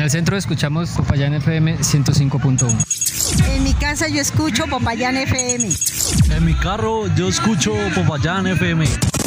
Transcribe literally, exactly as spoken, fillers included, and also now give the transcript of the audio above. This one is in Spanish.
el centro escuchamos Popayán F M ciento cinco punto uno. En mi casa yo escucho Popayán F M. En mi carro yo escucho Popayán F M.